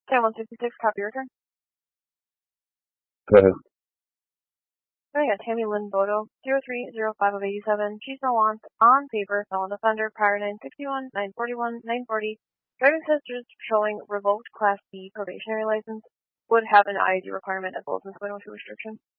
10-156, copy your return. Go ahead. I got Tammy Lynn Bodo, 0305 of 87. She's no on paper, felon offender, prior 961, 941, 940. Driving test showing revoked Class B probationary license. Would have an ID requirement as well as miscellaneous restriction.